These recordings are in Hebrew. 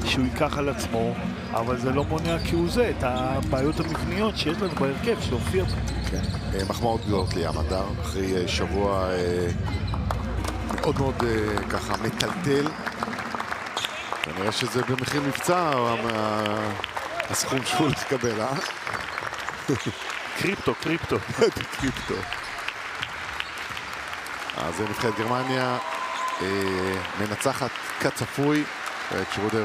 שהוא ייקח על עצמו, אבל זה לא מונע כי זה את הבעיות המבניות שיש לנו בהרכב שהופיע פה. כן, מחמאות גדולות לים הדר, אחרי שבוע מאוד מאוד ככה מטלטל. כנראה שזה במחיר מבצע, הסכום שהוא לקבל, קריפטו. קריפטו. אז נבחרת גרמניה מנצחת כצפוי, שרודר,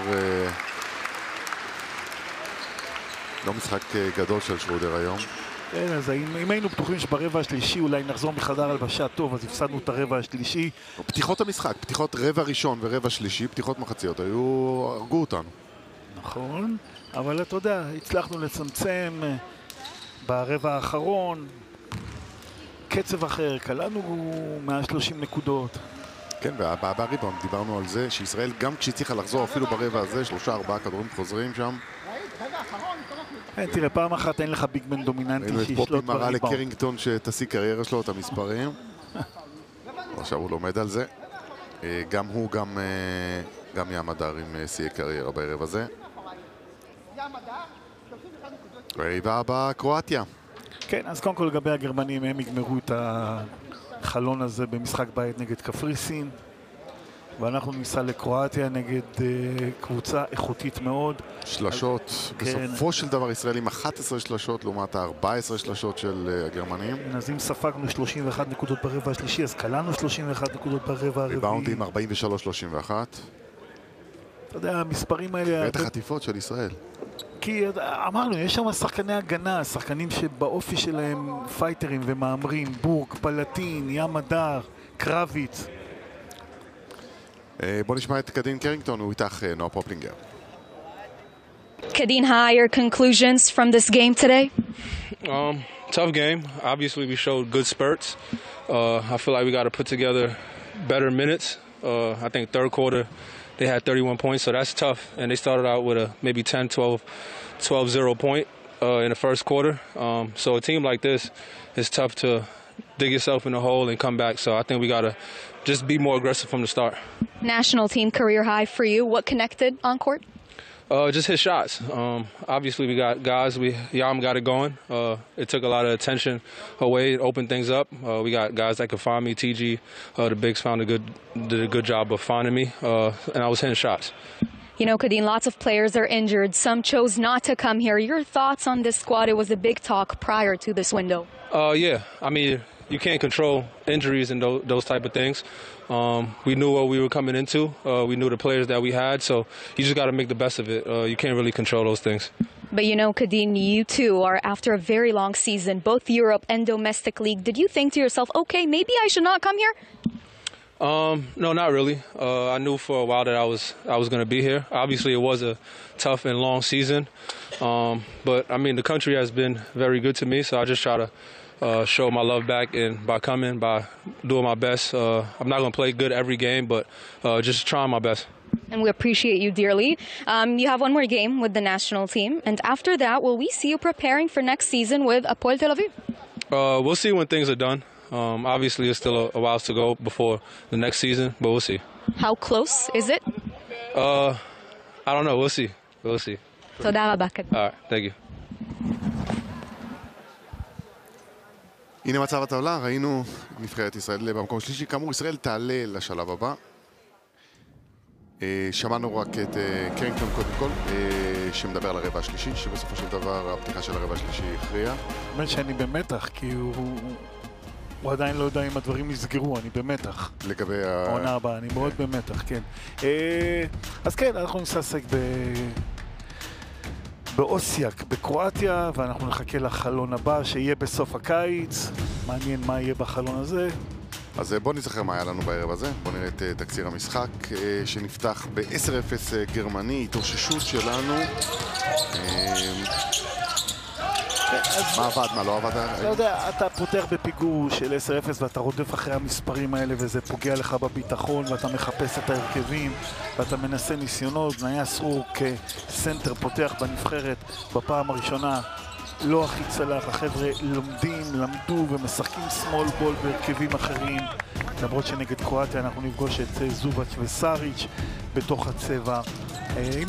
לא משחק גדול של שרודר היום. כן, אז אם היינו בטוחים שברבע השלישי אולי נחזור מחדר הלבשה טוב, אז הפסדנו את הרבע השלישי. פתיחות המשחק, פתיחות רבע ראשון ורבע שלישי, פתיחות מחציות, הרגו אותנו. נכון, אבל אתה יודע, הצלחנו לצמצם ברבע האחרון, קצב אחר, קלענו 130 נקודות. כן, והבא ריבאונד, דיברנו על זה שישראל גם כשהצליחה לחזור אפילו ברבע הזה, 3-4 כדורים חוזרים שם. תראה, פעם אחת אין לך ביגמן דומיננטי שישלוט בריבאונד. פופי מראה בריבאונד. לקרינגטון שתעשי קריירה שלו, את המספרים. עכשיו הוא לומד על זה. גם הוא, גם ים הדר עם שיאי קריירה בערב הזה. והיבה הבאה, קרואטיה. כן, אז קודם כל לגבי הגרמנים, הם יגמרו את החלון הזה במשחק בית נגד קפריסין, ואנחנו ניסע לקרואטיה נגד קבוצה איכותית מאוד. שלשות, בסופו של דבר ישראל עם 11 שלשות לעומת ה-14 שלשות של הגרמנים. אז אם ספגנו 31 נקודות ברבע השלישי, אז קלענו 31 נקודות ברבע הרביעי. ריבאונדים 43-31. אתה יודע, המספרים האלה... ואת החטיפות של ישראל. כי אמרנו, יש שם שחקני הגנה, שחקנים שבאופי שלהם פייטרים ומאמרים, בורק, פלטין, ים הדר, קרביץ. בוא נשמע את קדין קרינגטון, הוא איתך נועה פופלינגר. Kadeen, hi, your conclusions from this game today? Tough game. Obviously, we showed good spurts. I feel like we got to put together better minutes. I think third quarter, they had 31 points, so that's tough. And they started out with a maybe 10, 12-0 point in the first quarter. So a team like this is tough to dig yourself in the hole and come back. So I think we got to just be more aggressive from the start. National team career high for you. What connected on court? Just his shots. Obviously, we got guys. Yam got it going. It took a lot of attention away. It opened things up. We got guys that could find me. TG, the bigs, did a good job of finding me, and I was hitting shots. You know, Kadeen, lots of players are injured. Some chose not to come here. Your thoughts on this squad? It was a big talk prior to this window. Yeah, I mean, you can't control injuries and those type of things. We knew what we were coming into. We knew the players that we had, so you just got to make the best of it. You can't really control those things. But you know, Kadeen, you too are after a very long season, both Europe and domestic league. Did you think to yourself, okay, maybe I should not come here? No, not really. I knew for a while that I was going to be here. Obviously, it was a tough and long season, but I mean, the country has been very good to me, so I just try to show my love back and by coming, by doing my best. I'm not going to play good every game, but just trying my best. And we appreciate you dearly. You have one more game with the national team, and after that, will we see you preparing for next season with Hapoel Tel Aviv? We'll see when things are done. Obviously, it's still a while to go before the next season, but we'll see. How close is it? I don't know. We'll see. We'll see. תודה רבה, Kadeen. All right. Thank you. הנה מצב הטבלה, ראינו נבחרת ישראל במקום שלישי, כאמור ישראל תעלה לשלב הבא. שמענו רק את קרינגטון קודם כל, שמדבר על הרבע השלישי, שבסופו של דבר הפתיחה של הרבע השלישי הכריעה. באמת שאני במתח, כי הוא עדיין לא יודע אם הדברים נסגרו, אני במתח. לגבי העונה הבאה, אני מאוד במתח, כן. אז כן, אנחנו נשחק באוסיאק, בקרואטיה, ואנחנו נחכה לחלון הבא שיהיה בסוף הקיץ. מעניין מה יהיה בחלון הזה. אז בואו נזכר מה היה לנו בערב הזה. בואו נראה את תקציר המשחק שנפתח ב-10-0 גרמני, התאוששות שלנו. מה עבד, מה לא עבד? אתה יודע, אתה פותח בפיגור של 10-0 ואתה רודף אחרי המספרים האלה וזה פוגע לך בביטחון ואתה מחפש את ההרכבים ואתה מנסה ניסיונות. נהיה סרור כסנטר פותח בנבחרת בפעם הראשונה, לא הכי צלח. החבר'ה למדו ומשחקים סמול בול בהרכבים אחרים, למרות שנגד קרואטיה אנחנו נפגוש את זובץ' וסאריץ' בתוך הצבע. אם